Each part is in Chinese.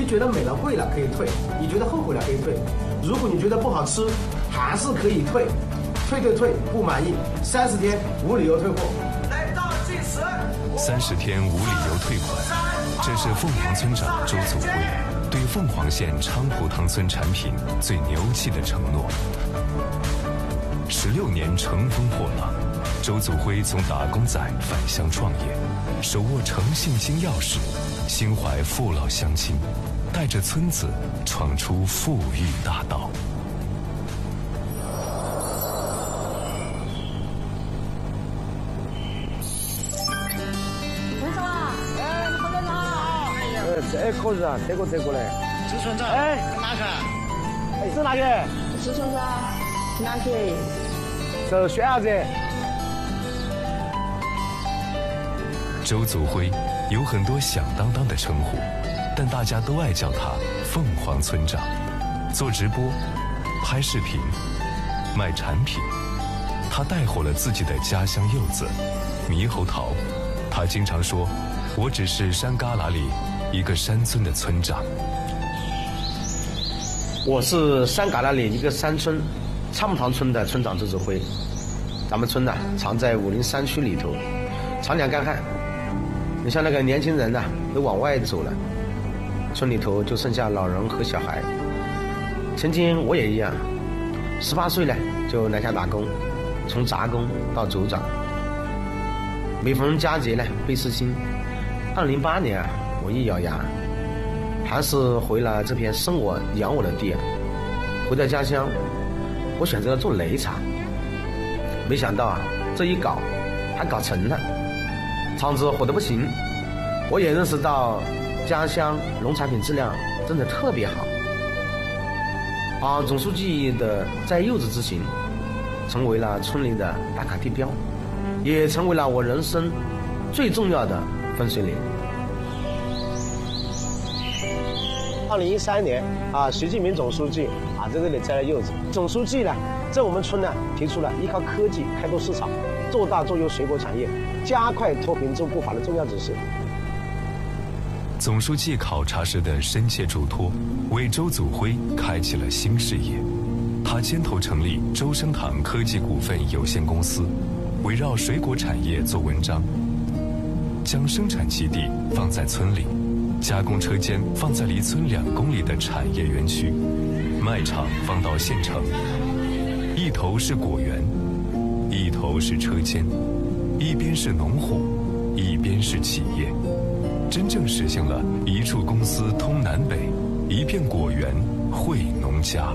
你觉得美了贵了可以退，你觉得后悔了可以退。如果你觉得不好吃，还是可以退，退，不满意30天无理由退货。来倒计时 ，30天无理由退款，这是凤凰村长周祖辉对凤凰县菖蒲塘村产品最牛气的承诺。16年乘风破浪，周祖辉从打工仔返乡创业，手握诚信新钥匙，心怀父老乡亲，带着村子闯出富裕大道。 这可是啊，这个嘞。 支村长， 哎， 哪去？ 是哪个？ 支村长，哪个？ 是选啥子？ 周祖辉有很多响当当的称呼，但大家都爱叫他凤凰村长。做直播、拍视频、卖产品，他带火了自己的家乡柚子、猕猴桃。他经常说：“我只是山旮旯里一个山村的村长。” 我是山旮旯里一个山村菖蒲塘村的村长周祖辉。咱们村呢，藏在武陵山区里头，常年干旱。你像那个年轻人呢，都往外走了，村里头就剩下老人和小孩。曾经我也一样，18岁呢就南下打工，从杂工到组长。每逢佳节呢，倍思亲。2008年啊，我一咬牙，还是回了这片生我养我的地。回到家乡，我选择了做擂茶。没想到啊，这一搞还搞成了，厂子火得不行。我也认识到家乡农产品质量真的特别好。总书记的在柚子之行成为了村里的打卡地标，也成为了我人生最重要的分水岭。2013年习近平总书记在这里摘了柚子。总书记呢，在我们村呢提出了依靠科技开拓市场，做大做优水果产业，加快脱贫助步伐的重要指示。 总书记考察时的深切嘱托，为周祖辉开启了新事业。他牵头成立周生堂科技股份有限公司，围绕水果产业做文章，将生产基地放在村里，加工车间放在离村2公里的产业园区，卖场放到县城。一头是果园，一头是车间，一边是农户，一边是企业，真正实现了一处公司通南北，一片果园惠农家。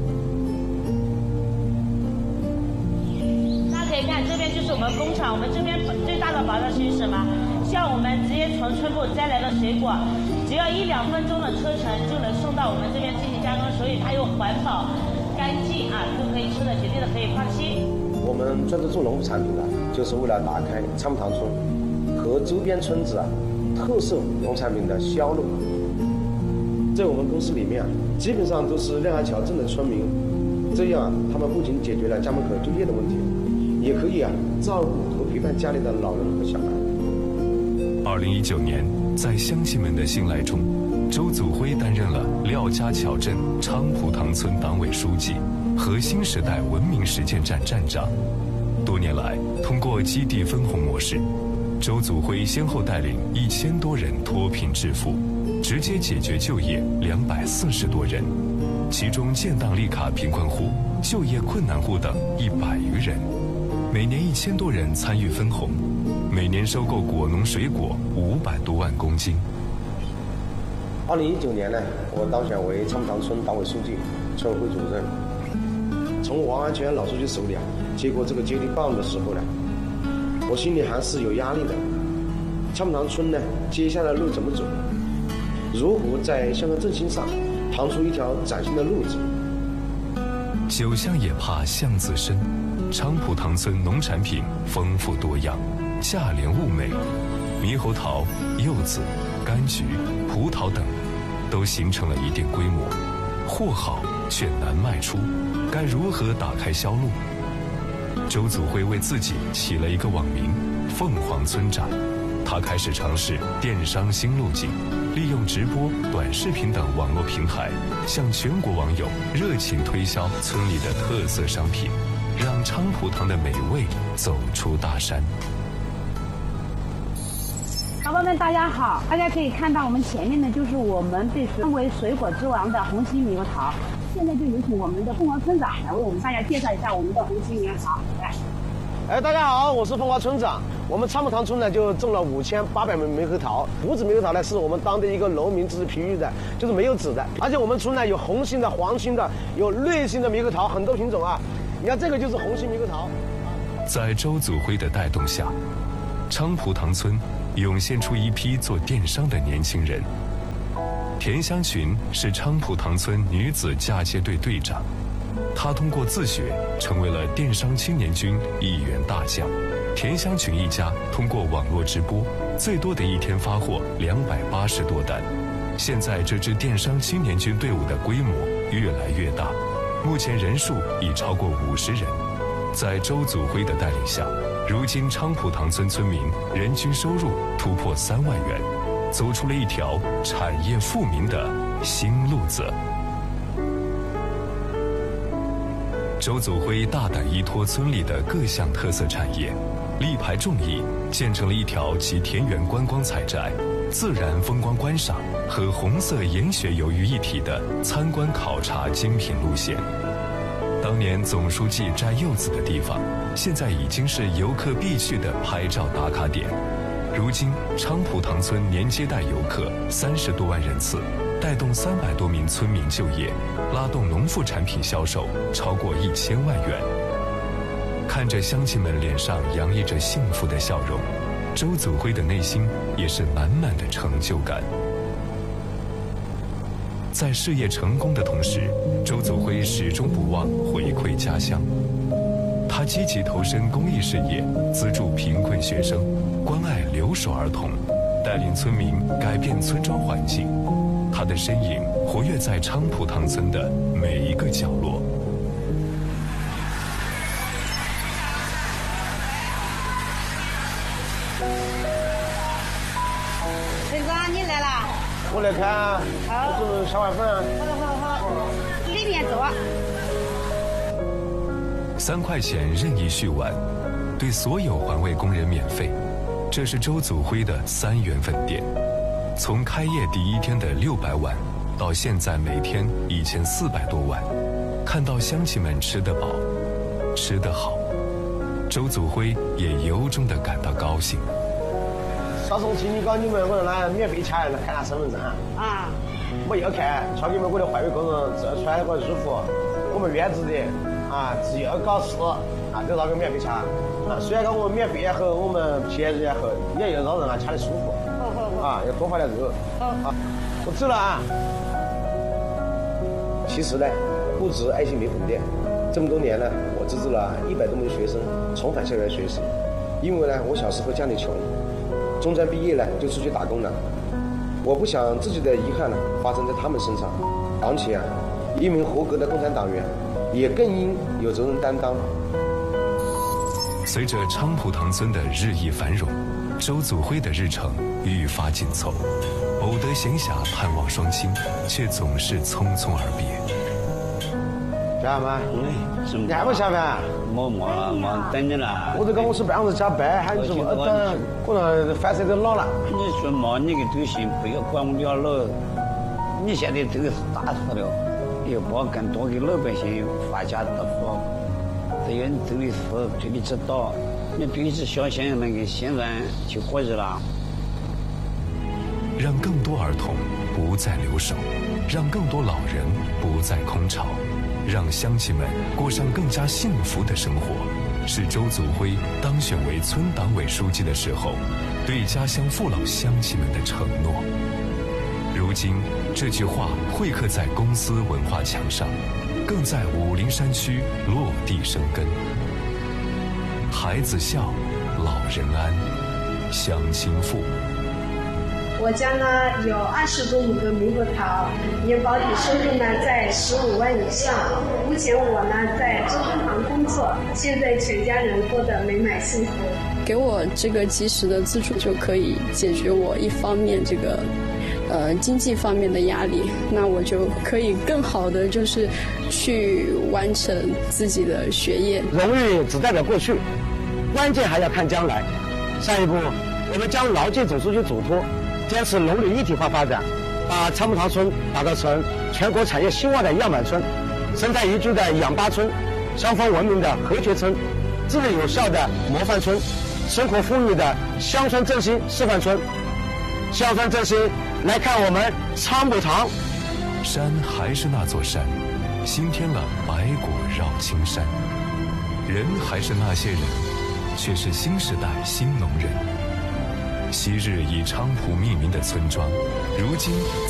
大家可以看，这边就是我们工厂。我们这边最大的保障是什么？像我们直接从村部摘来的水果，只要1-2分钟的车程就能送到我们这边进行加工，所以它又环保、干净都可以吃的，绝对的可以放心。 我们专注做农副产品就是为了打开菖蒲塘村和周边村子特色农产品的销路。在我们公司里面基本上都是亮安桥镇的村民，这样他们不仅解决了家门口就业的问题，也可以照顾和陪伴家里的老人和小孩。 2019年，在乡亲们的信赖中，周祖辉担任了廖家桥镇菖蒲塘村党委书记和新时代文明实践站站长。多年来，通过基地分红模式，周祖辉先后带领1000多人脱贫致富，直接解决就业240多人，其中建档立卡贫困户、就业困难户等100余人。每年1000多人参与分红，每年收购果农水果500多万公斤。 2019年呢，我当选为菖蒲塘村党委书记、村委会主任。从王安全老书记手里接过这个接力棒的时候呢，我心里还是有压力的。菖蒲塘村呢，接下来的路怎么走？如何在乡村振兴上趟出一条崭新的路子？ 酒香也怕巷子深，菖蒲塘村农产品丰富多样，价廉物美，猕猴桃、柚子、柑橘、葡萄等都形成了一定规模，货好却难卖出，该如何打开销路？周祖辉为自己起了一个网名“凤凰村长”， 他开始尝试电商新路径，利用直播、短视频等网络平台，向全国网友热情推销村里的特色商品，让菖蒲糖的美味走出大山。 宝宝们，大家好！大家可以看到，我们前面的就是我们被称为水果之王的红心猕猴桃。现在就有请我们的凤凰村长来为我们大家介绍一下我们的红心猕猴桃。来， 大家好，我是凤凰村长。我们菖蒲塘村呢就种了5800枚猕猴桃，不止猕猴桃呢是我们当地一个农民自治培育的，就是没有籽的。而且我们村呢有红心的、黄心的、有绿心的猕猴桃，很多品种啊。你看这个就是红心猕猴桃。 在周祖辉的带动下，菖蒲塘村涌现出一批做电商的年轻人。田香群是菖蒲塘村女子嫁接队队长，她通过自学成为了电商青年军一员大将。田香群一家通过网络直播，最多的一天发货280多单。现在这支电商青年军队伍的规模越来越大，目前人数已超过50人。在周祖辉的带领下，如今菖蒲塘村村民人均收入突破3万元，走出了一条产业富民的新路子。周祖辉大胆依托村里的各项特色产业，力排众议，建成了一条集田园观光采摘、自然风光观赏和红色研学游于一体的参观考察精品路线。当年总书记摘柚子的地方，现在已经是游客必去的拍照打卡点。如今菖蒲塘村年接待游客30多万人次，带动300多名村民就业，拉动农副产品销售超过1000万元。看着乡亲们脸上洋溢着幸福的笑容，周祖辉的内心也是满满的成就感。在事业成功的同时，周祖辉始终不忘回馈家乡。他积极投身公益事业，资助贫困学生，关爱留守儿童，带领村民改变村庄环境。他的身影活跃在菖蒲塘村的每一个角落。 陈哥，你来啦？ 我来看，我是小碗粉。 好，里面走。 3块钱任意续碗，对所有环卫工人免费。这是周祖辉的3元粉店，从开业第1天的600碗，到现在每天1400多碗。看到乡亲们吃得饱，吃得好，周祖辉也由衷地感到高兴。 上次我听你讲你们我那免费卡看下身份证啊，我要看，传给我的环卫工人这穿个衣服，我们院子的啊，只要搞事啊，就那个免费卡啊。虽然讲我们免费也好，我们便宜也好，也要让人掐得舒服啊，要多发点肉啊。我走了啊。其实呢，不止爱心米粉店，这么多年呢，我资助了100多名学生重返校园学习。因为呢，我小时候家里穷，中专毕业呢就出去打工了。我不想自己的遗憾呢发生在他们身上，而且啊，一名合格的共产党员也更应有责任担当。 随着菖蒲塘村的日益繁荣，周祖辉的日程愈发紧凑，偶得闲暇盼望双亲，却总是匆匆而别。 干嘛？你还不下班？ 我等你了。 我都跟我是办公室加班，还有什么等？可能饭菜都老了。 你说嘛，你个都行，不要管我们了。你现在这个是大事了，要把更多给老百姓发家致富。这个你这个是对你知道，你对是小县那个现在就可以了。 让更多儿童不再留守，让更多老人不再空巢。让乡亲们过上更加幸福的生活，是周祖辉当选为村党委书记的时候，对家乡父老乡亲们的承诺。如今，这句话绘刻在公司文化墙上，更在武陵山区落地生根。孩子孝，老人安，乡亲富。 我家呢有20多亩的猕猴桃，年保底收入呢在15万以上。目前我呢在周村堂工作，现在全家人过得美满幸福。 给我这个及时的资助，就可以解决我一方面这个经济方面的压力，那我就可以更好的就是去完成自己的学业。 荣誉只代表过去，关键还要看将来。下一步，我们将牢记总书记嘱托，坚持农旅一体化发展，把参谋塘村打造成全国产业兴旺的样板村，生态宜居的氧吧村，乡风文明的和谐村，治理有效的模范村，生活富裕的乡村振兴示范村。乡村振兴，来看我们参谋塘。 山还是那座山，新添了白果绕青山。人还是那些人，却是新时代新农人。昔日以菖蒲命名的村庄，如今